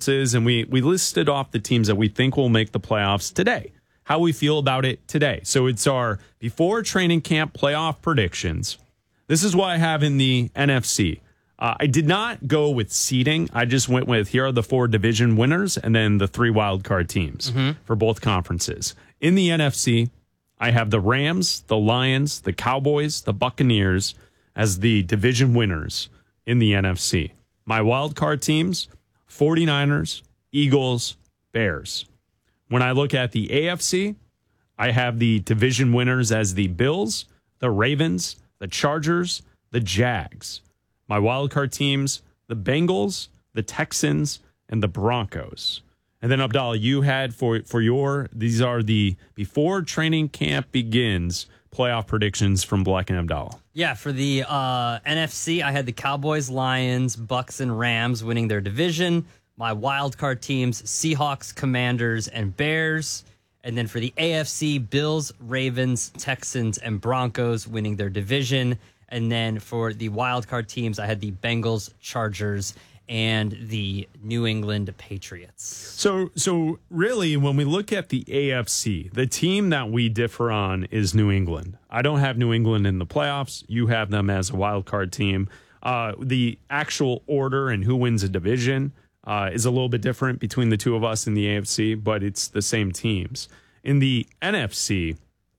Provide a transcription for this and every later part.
conferences, and we listed off the teams that we think will make the playoffs today, how we feel about it today. So it's our before training camp playoff predictions. This is what I have in the NFC. I did not go with seeding. I just went with here are the 4 division winners and then the 3 wild card teams for both conferences. In the NFC, I have the Rams, the Lions, the Cowboys, the Buccaneers as the division winners in the NFC. My wild card teams, 49ers, Eagles, Bears. When I look at the AFC, I have the division winners as the Bills, the Ravens, the Chargers, the Jags. My wildcard teams, the Bengals, the Texans, and the Broncos. And then, Abdallah, you had for your, these are the before training camp begins playoff predictions from Black and Abdallah. Yeah, for the NFC, I had the Cowboys, Lions, Bucks, and Rams winning their division. My wildcard teams, Seahawks, Commanders, and Bears. And then for the AFC, Bills, Ravens, Texans, and Broncos winning their division. And then for the wildcard teams, I had the Bengals, Chargers, and the New England Patriots. So really, when we look at the AFC, the team that we differ on is New England. I don't have New England in the playoffs. You have them as a wildcard team. The actual order and who wins a division is a little bit different between the two of us in the AFC, but it's the same teams. In the NFC,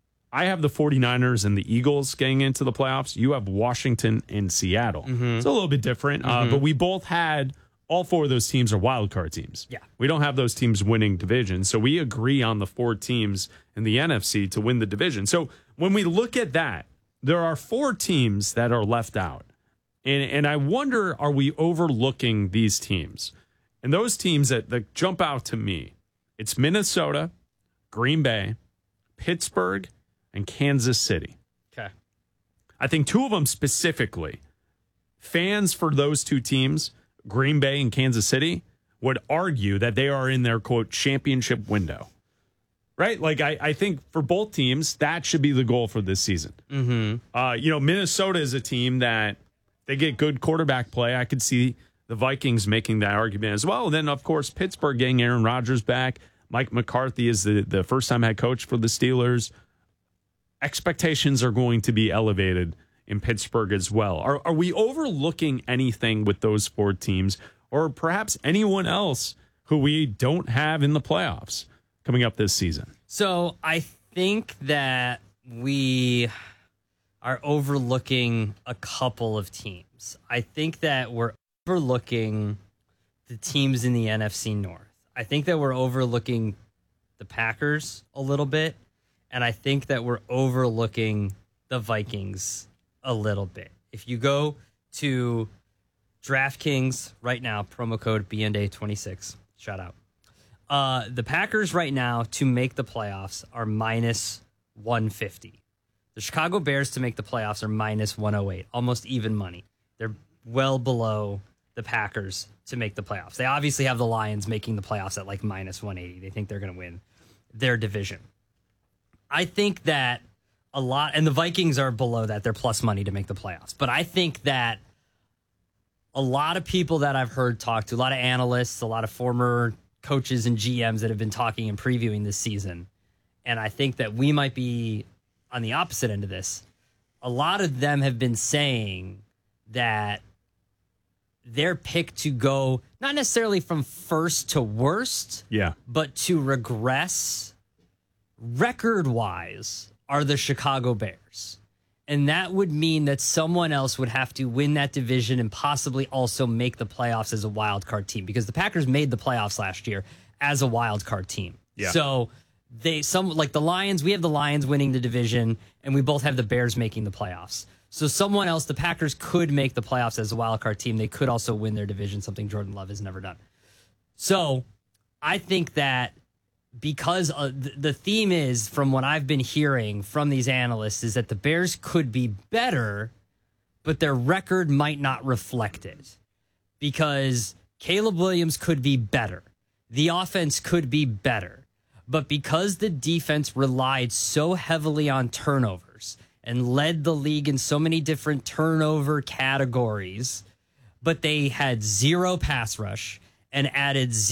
I have the 49ers and the Eagles getting into the playoffs. You have Washington and Seattle. It's a little bit different, but we both had all 4 of those teams are wild card teams. Yeah. We don't have those teams winning divisions, so we agree on the 4 teams in the NFC to win the division. So when we look at that, there are 4 teams that are left out. And I wonder, are we overlooking these teams? And those teams that jump out to me, it's Minnesota, Green Bay, Pittsburgh, and Kansas City. Okay. I think 2 of them specifically, fans for those 2 teams, Green Bay and Kansas City, would argue that they are in their, quote, championship window. Right? Like, I think for both teams, that should be the goal for this season. Minnesota is a team that they get good quarterback play. I could see the Vikings making that argument as well. And then, of course, Pittsburgh getting Aaron Rodgers back. Mike McCarthy is the first-time head coach for the Steelers. Expectations are going to be elevated in Pittsburgh as well. Are we overlooking anything with those 4 teams, or perhaps anyone else who we don't have in the playoffs coming up this season? So I think that we are overlooking a couple of teams. I think that we're overlooking the teams in the NFC North. I think that we're overlooking the Packers a little bit. And I think that we're overlooking the Vikings a little bit. If you go to DraftKings right now, promo code BNDA26, shout out. The Packers right now to make the playoffs are minus 150. The Chicago Bears to make the playoffs are minus 108, almost even money. They're well below the Packers to make the playoffs. They obviously have the Lions making the playoffs at like minus 180. They think they're going to win their division. I think that a lot, and the Vikings are below that. They're plus money to make the playoffs. But I think that a lot of people that I've heard talk to, a lot of analysts, a lot of former coaches and GMs that have been talking and previewing this season, and I think that we might be on the opposite end of this. A lot of them have been saying that their pick to go, not necessarily from first to worst, but to regress record-wise, are the Chicago Bears. And that would mean that someone else would have to win that division and possibly also make the playoffs as a wild card team, because the Packers made the playoffs last year as a wild card team. Yeah. So like the Lions, we have the Lions winning the division, and we both have the Bears making the playoffs. So someone else, the Packers could make the playoffs as a wild card team. They could also win their division, something Jordan Love has never done. So I think that because the theme is, from what I've been hearing from these analysts, is that the Bears could be better, but their record might not reflect it. Because Caleb Williams could be better. The offense could be better. But because the defense relied so heavily on turnovers and led the league in so many different turnover categories, but they had 0 pass rush and added